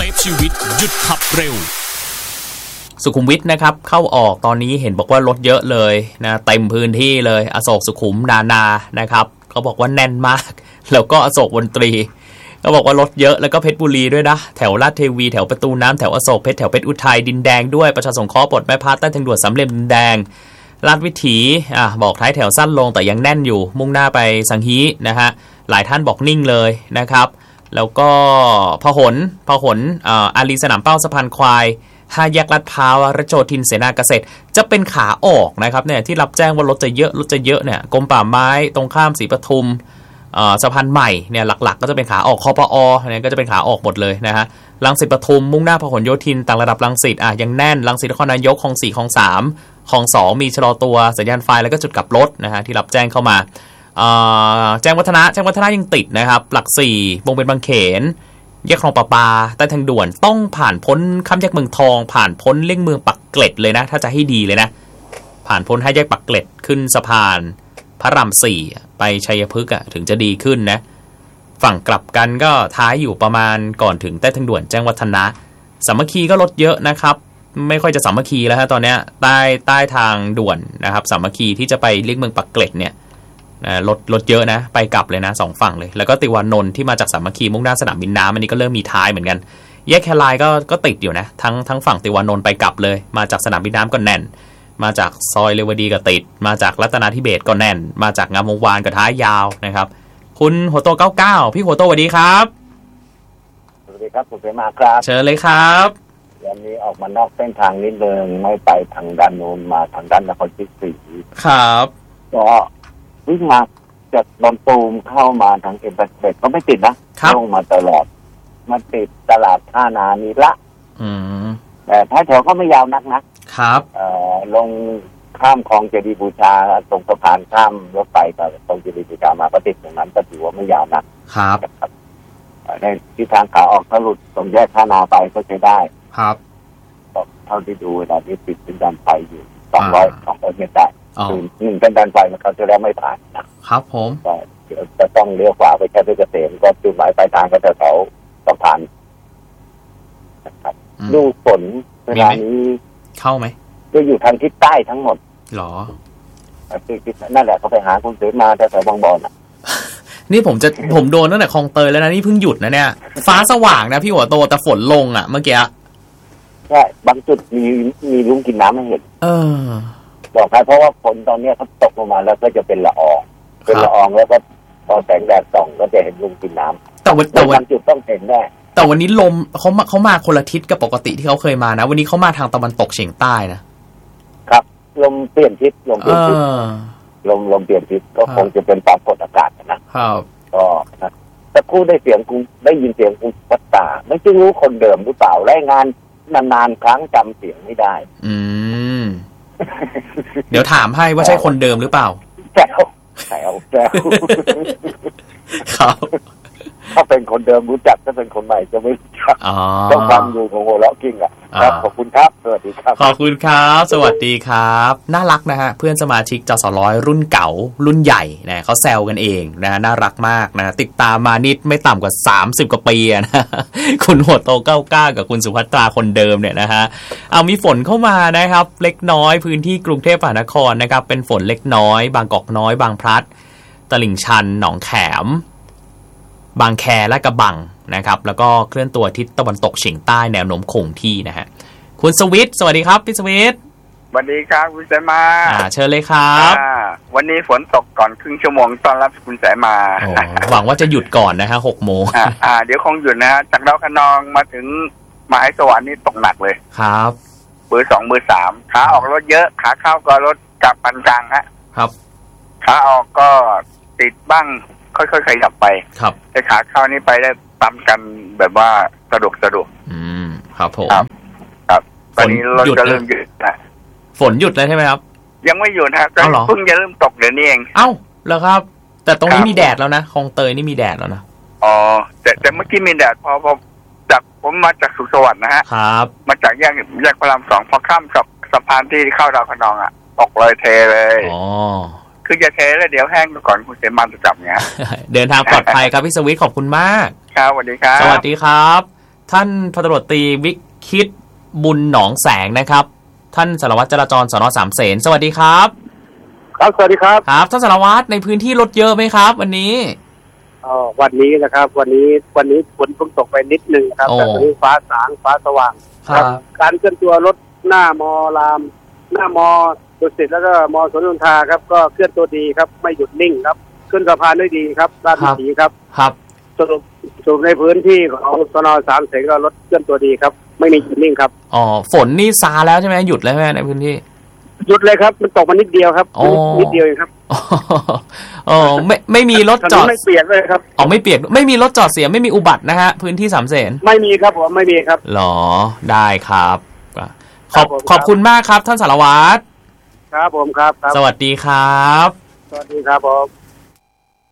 ฟชีวิตหยุดขับเร็วสุขุมวิทนะครับเข้าออกตอนนี้เห็นบอกว่ารถเยอะเลยนะเต็มพื้นที่เลยอโศกสุขุมนานะครับเขาบอกว่าแน่นมากแล้วก็อโศกมนตรีเขาบอกว่ารถเยอะแล้วก็เพชรบุรีด้วยนะแถวลาดเทวีแถวประตูน้ำแถวอโศกเพชรแถวเพชรอุทัยดินแดงด้วยประชาสงเคราะห์ปลดแม่พาใต้ทางด่วนสามเหลี่ยมดินแดงลาดวิถีบอกท้ายแถวสั้นลงแต่ยังแน่นอยู่มุ่งหน้าไปสังฮีนะฮะหลายท่านบอกนิ่งเลยนะครับแล้วก็พหลอารีสนามเป้าสะพานควาย5แยกลาดพร้าวรัชโยธินเสนาเกษตรจะเป็นขาออกนะครับเนี่ยที่รับแจ้งว่ารถจะเยอะเนี่ยกรมป่าไม้ตรงข้ามศรีปทุมสะพานใหม่เนี่ยหลักๆก็จะเป็นขาออกคปอเนี่ยก็จะเป็นขาออกหมดเลยนะฮะรังสิตปทุมมุ่งหน้าพหลโยธินต่างระดับรังสิตยังแน่นรังสิตนครนายกคลอง4คลอง3คลอง2มีชะลอตัวสัญญาณไฟแล้วก็จุดกลับรถนะฮะที่รับแจ้งเข้ามาแจ้งวัฒนะยังติดนะครับหลัก4วงเวียนบางเขนแยกคลองปลาใต้ทางด่วนต้องผ่านพ้นข้ามแยกเมืองทองผ่านพ้นเลี่ยงเมืองปักเกร็ดเลยนะถ้าจะให้ดีเลยนะผ่านพ้น5แยกปักเกร็ดขึ้นสะพานพระราม4ไปชัยพฤกษ์ถึงจะดีขึ้นนะฝั่งกลับกันก็ท้ายอยู่ประมาณก่อนถึงใต้ทางด่วนแจ้งวัฒนะสามัคคีก็ลดเยอะนะครับไม่ค่อยจะสามัคคีแล้วฮะตอนนี้ใต้ทางด่วนนะครับสามัคคีที่จะไปเลี่ยงเมืองปักเกร็ดเนี่ยรถเยอะนะไปกลับเลยนะ2ฝั่งเลยแล้วก็ติวานนท์ที่มาจากสามัคคีมุ่งหน้าสนามบินน้ำอันนี้ก็เริ่มมีท้ายเหมือนกันแยกแคลายก็ติดอยู่นะทั้งฝั่งติวานนท์ไปกลับเลยมาจากสนามบินน้ำก็แน่นมาจากซอยเรวดีก็ติดมาจากรัตนาธิเบศก็แน่นมาจากงามวงวานก็ท้ายยาวนะครับคุณหัวโต99พี่หัวโตสวัสดีครับสวัสดีครับผมเสมาครับเชิญเลยครับวันนี้ออกมานอกเส้นทางนิดนึงไม่ไปทางด้านโน้นมาทางด้านนครศรีครับก็วิ่งมาจากดอนตูมเข้ามาทางเอ็มเบก็ไม่ติดนะลงมาตลอดมันติดตลาดท่านานีละแต่ท้ายแถวก็ไม่ยาวนักครับลงข้ามคลองเจดีย์บูชาตรงสะพานข้ามรถไฟกับตรงเจดีย์บูชามาก็ติดตรงนั้นก็ถือว่าไม่ยาวนักครับในที่ทางขาออกถ้าหลุดตรงแยกท่านาไปก็ใช้ได้ครับเท่าที่ดูตอนนี้ติดเป็นดันไฟอยู่200 เมตรได้หนึ่งเป็นดันไฟมันเขาจะแล้วไม่ผ่านนะครับผมจะต้องเลี้ยวขวาไปแค่เพชรเกษมก็จุดหมายปลายทางก็แถวสะพานนะครับดูฝนเวลานี้เข้าไหมก็อยู่ทางทิศใต้ทั้งหมดหรอนั่นแหละเขาไปหาคุณเสมาแถวบางบอนนี่ผมโดนตั้งแต่คลองเตยแล้วนะนี่เพิ่งหยุดนะเนี่ยฟ้าสว่างนะพี่หัวโตแต่ฝนลงเมื่อกี้ใช่บางจุดมีลุ้งกินน้ำให้เห็นบอกใครเพราะว่าฝนตอนนี้เขาตกลงมาแล้วก็จะเป็นละอองแล้วก็พอแสงแดดส่องก็จะเห็นลุ้งกินน้ำแต่วันจุดต้องเห็นได้แต่วันนี้ลมเขามาคนละทิศกับปกติที่เขาเคยมานะวันนี้เขามาทางตะวันตกเฉียงใต้นะครับลมเปลี่ยนทิศลมเปลี่ยนทิศก็คงจะเป็นความกดอากาศนะครับก็แต่คู่ได้ยินเสียงกูวัตตาไม่รู้คนเดิมหรือเปล่ารายงานนานๆครั้งจำเสียงไม่ได้เดี๋ยวถามให้ว่าใช่คนเดิมหรือเปล่าแจ๋วครับถ้าเป็นคนเดิมรู้จักถ้าเป็นคนใหม่จะไม่รู้จักต้องฟังอยู่ของโหแล้วกิ้งครับขอบคุณครับสวัสดีครับขอบคุณครับสวัสดีครับน่ารักนะฮะเพื่อนสมาชิกจสร้อยรุ่นเก่ารุ่นใหญ่นะเขาแซวกันเองนะน่ารักมากนะติดตามมานิดไม่ต่ำกว่า30กว่าปีนะคุณหัวโต99กับคุณสุภัตราคนเดิมเนี่ยนะฮะมีฝนเข้ามานะครับเล็กน้อยพื้นที่กรุงเทพมหานครนะครับเป็นฝนเล็กน้อยบางกอกน้อยบางพลัดตลิ่งชันหนองแขมบางแคและกระบังนะครับแล้วก็เคลื่อนตัวทิศตะวันตกเฉียงใต้แนวโน้มคงที่นะฮะคุณสวิทสวัสดีครับพี่สวิทสวัสดีครับคุณสายมาเชิญเลยครับวันนี้ฝนตกก่อนครึ่งชั่วโมงต้อนรับคุณสายมาหวังว่าจะหยุดก่อนนะฮะ6 โมงเดี๋ยวคงหยุดนะฮะจากดาวคะนองมาถึงมหาสวรรค์นี่ตกหนักเลยครับเบอร์2เบอร์3ขาออกรถเยอะขาเข้าก็รถกลับปานกลางฮะครับขาออกก็ติดบ้างค่อยๆขยับไปครับแต่ขาเข้านี่ไปได้ตามกันแบบว่าสะดวกครับผมครับตอนนี้เราจะเริ่มหยุดนะฝนหยุดแล้วใช่ไหมครับยังไม่หยุดครับเพิ่งจะเริ่มตกเดี๋ยวนี้เองแล้วครับแต่ตรงนี้มีแดดแล้วนะคลองเตยนี่มีแดดแล้วนะแต่เมื่อกี้มีแดดพอจากผมมาจากสุขสวัสดิ์นะฮะครับมาจากแยกพระราม2พอข้ามกับสะพานที่เข้าดาวคะนองตกเลยเทเลยคือจะเทแล้วเดี๋ยวแห้งก่อนคุณเสมาจะจับเงี้ยเดินทางปลอดภัยครับพี่สวิทขอบคุณมากครับสวัสดีครับสวัสดีครับท่านพันตำรวจตรีวิคิดบุญหนองแสงนะครับท่านสารวัตรจราจรสน.สามเสนสวัสดีครับครับสวัสดีครับครับท่านสารวัตรในพื้นที่รถเยอะไหมครับวันนี้วันนี้นะครับวันนี้ฝนเพิ่งตกไปนิดนึงครับแต่วันนี้ฟ้าสว่างครับการเคลื่อนตัวรถหน้ามอรามหน้ามอดุสิตแล้วก็มอสวนนนทาครับก็เคลื่อนตัวดีครับไม่หยุดนิ่งครับขึ้นสะพานได้ดีครับราชวิถีครับสรุปในพื้นที่ของสน.สามเสนก็รถเคลื่อนตัวดีครับไม่มีหยุดนิ่งครับฝนนี่ซาแล้วใช่ไหมหยุดแล้วใช่ไหมในพื้นที่หยุดเลยครับมันตกมานิดเดียวครับนิดเดียวเองครับไม่มีรถจอดไม่เปียกเลยครับไม่เปียกไม่มีรถจอดเสียไม่มีอุบัตินะฮะพื้นที่สามเสนไม่มีครับผมไม่มีครับหรอได้ครับขอบคุณมากครับท่านสารวัตรครับผมครับสวัสดีครับสวัสดีครับผม